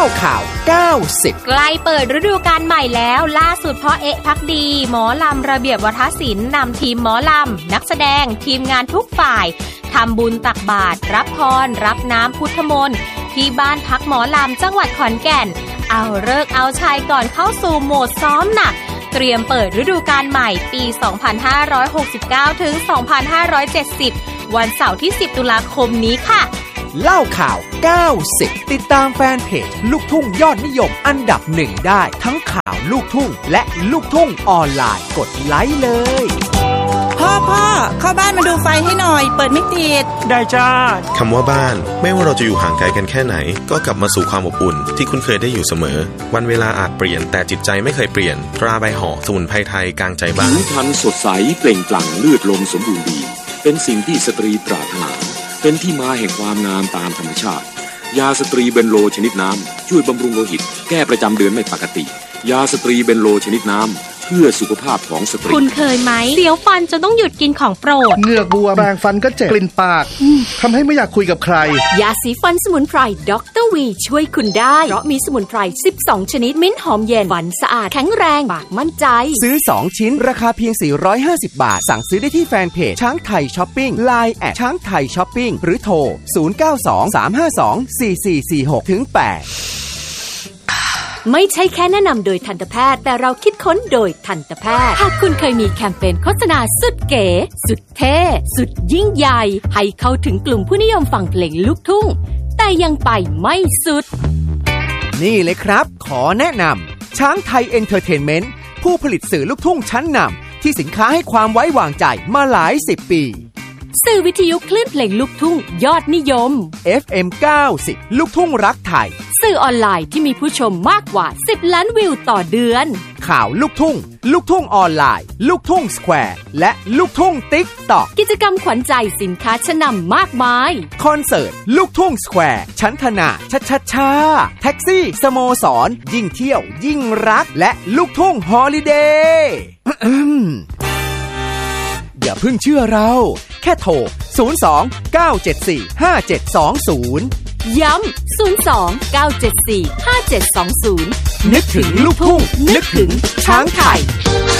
าข่าว90 ใกล้เปิดฤดูกาลใหม่แล้วล่าสุดพ่อเอ๊ะภักดีหมอลำระเบียบวฒศิลป์นำทีมหมอลำนักแสดงทีมงานทุกฝ่ายทำบุญตักบาตรรับพรรับน้ำพุทธมนต์ที่บ้านพักหมอลำจังหวัดขอนแก่นเอาฤกษ์เอาชัยก่อนเข้าสู่โหมดซ้อมหนักเตรียมเปิดฤดูกาลใหม่ปี 2569 ถึง 2570 วันเสาร์ที่ 10 ตุลาคมนี้ค่ะเล่าข่าว90ติดตามแฟนเพจลูกทุ่งยอดนิยมอันดับ1ได้ทั้งข่าวลูกทุ่งและลูกทุ่งออนไลน์กดไลค์เลยพ่อเข้าบ้านมาดูไฟให้หน่อยเปิดไม่ติดได้จ้าคำว่าบ้านไม่ว่าเราจะอยู่ห่างไกลกันแค่ไหนก็กลับมาสู่ความอบอุ่นที่คุ้นเคยได้อยู่เสมอวันเวลาอาจเปลี่ยนแต่จิตใจไม่เคยเปลี่ยนตราใบห่อสมุนไพรไทยกลางใจบ้านผิวพรรณสดใสเปล่งปลั่งเลือดลมสมบูรณ์ดีเป็นสิ่งที่สตรีปรารถนาเป็นที่มาแห่งความงามตามธรรมชาติยาสตรีเบนโลชนิดน้ำช่วยบำรุงโลหิตแก้ประจำเดือนไม่ปกติยาสตรีเบนโลชนิดน้ำเพื่อสุขภาพของสตรีคุณเคยไหมเสียวฟันจนต้องหยุดกินของโปรดเหงือกบวมแปรงฟันก็เจ็บกลิ่นปากทำให้ไม่อยากคุยกับใครยาสีฟันสมุนไพรด็อกเตอร์วีช่วยคุณได้เพราะมีสมุนไพร12ชนิดมิ้นหอมเย็นฟันสะอาดแข็งแรงปากมั่นใจซื้อ2ชิ้นราคาเพียง450 บาทสั่งซื้อได้ที่แฟนเพจช้างไทยช้อปปิ้ง LINE แอดช้างไทยช้อปปิ้งหรือโทร0923524446-8 ไม่ใช่แค่แนะนำโดยทันตแพทย์แต่เราคิดค้นโดยทันตแพทย์หากคุณเคยมีแคมเปญโฆษณาสุดเก๋สุดเท่สุดยิ่งใหญ่ให้เข้าถึงกลุ่มผู้นิยมฟังเพลงลูกทุ่งแต่ยังไปไม่สุดนี่เลยครับขอแนะนำช้างไทยเอนเตอร์เทนเมนต์ผู้ผลิตสื่อลูกทุ่งชั้นนำที่สินค้าให้ความไว้วางใจมาหลาย10 ปีสื่อวิทยุคลื่นเพลงลูกทุ่งยอดนิยม FM 90ลูกทุ่งรักไทยสื่อออนไลน์ที่มีผู้ชมมากกว่า10 ล้านวิวต่อเดือนข่าวลูกทุ่งลูกทุ่งออนไลน์ลูกทุ่งสแควร์และลูกทุ่งติ๊กต็อกกิจกรรมขวัญใจสินค้าชั้นนำมากมายคอนเสิร์ตลูกทุ่งสแควร์ชั้นธนาช้าแท็กซี่สโมสรยิ่งเที่ยวยิ่งรักและลูกทุ่งฮอลิเดย์อย่าเพิ่งเชื่อเราแค่โทร02-974-5720 ย้ำ02-974-5720 นึกถึงลูกทุ่งนึกถึงช้างไทย